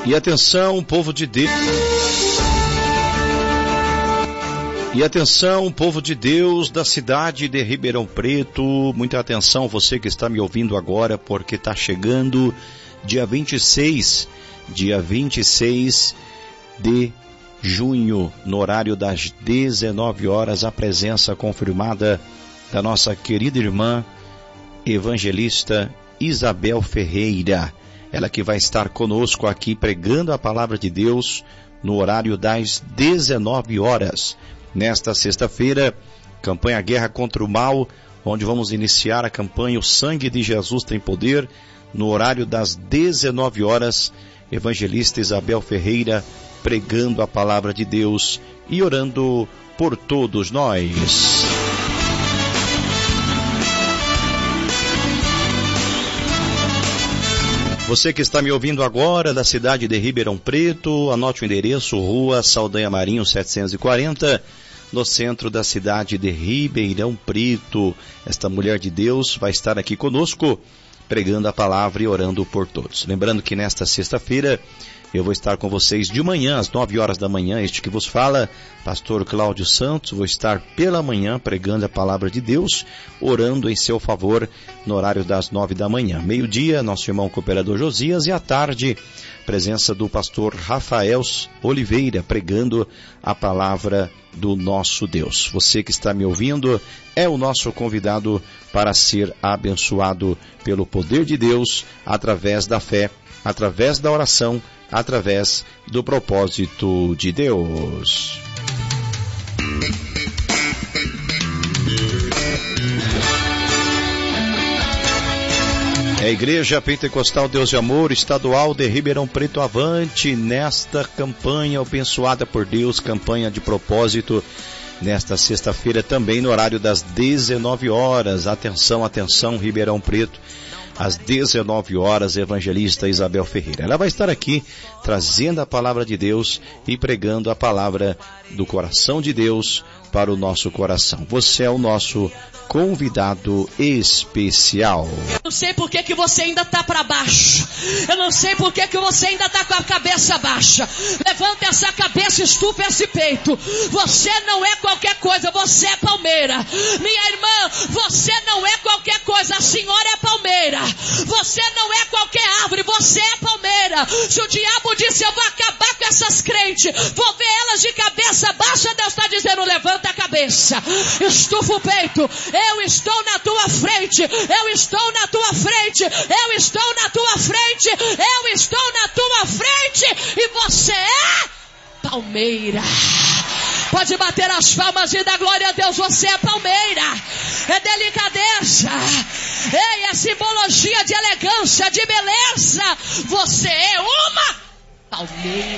E atenção, povo de Deus. E atenção, povo de Deus da cidade de Ribeirão Preto. Muita atenção, você que está me ouvindo agora, porque está chegando dia 26 de junho, no horário das 19 horas, a presença confirmada da nossa querida irmã evangelista Isabel Ferreira. Ela que vai estar conosco aqui pregando a palavra de Deus no horário das 19 horas. Nesta sexta-feira, campanha Guerra contra o Mal, onde vamos iniciar a campanha O Sangue de Jesus Tem Poder, no horário das 19 horas, evangelista Isabel Ferreira pregando a palavra de Deus e orando por todos nós. Você que está me ouvindo agora da cidade de Ribeirão Preto, anote o endereço, Rua Saldanha Marinho 740, no centro da cidade de Ribeirão Preto. Esta mulher de Deus vai estar aqui conosco, pregando a palavra e orando por todos. Lembrando que nesta sexta-feira eu vou estar com vocês de manhã, às 9 horas da manhã, este que vos fala, pastor Cláudio Santos, vou estar pela manhã pregando a palavra de Deus, orando em seu favor no horário das 9 da manhã. Meio-dia, nosso irmão cooperador Josias, e à tarde, presença do pastor Rafael Oliveira, pregando a palavra do nosso Deus. Você que está me ouvindo é o nosso convidado para ser abençoado pelo poder de Deus, através da fé, através da oração, através do propósito de Deus. A Igreja Pentecostal Deus de Amor Estadual de Ribeirão Preto avante nesta campanha abençoada por Deus, campanha de propósito, nesta sexta-feira também no horário das 19 horas. Atenção, atenção, Ribeirão Preto. Às 19 horas, evangelista Isabel Ferreira. Ela vai estar aqui trazendo a palavra de Deus e pregando a palavra do coração de Deus para o nosso coração. Você é o nosso convidado especial. Eu não sei por que você ainda está para baixo. Eu não sei por que você ainda está com a cabeça baixa. Levanta essa cabeça, estufa esse peito. Você não é qualquer coisa, você é palmeira. Minha irmã, você não é qualquer coisa, a senhora é palmeira. Você não é qualquer árvore, você é palmeira. Se o diabo disse, eu vou acabar com essas crentes, vou ver elas de cabeça baixa, Deus está dizendo, levanta a cabeça, estufa o peito. Eu estou na tua frente, eu estou na tua frente, eu estou na tua frente, eu estou na tua frente, e você é palmeira. Pode bater as palmas e dar glória a Deus, você é palmeira. É delicadeza, é simbologia de elegância, de beleza. Você é uma palmeira.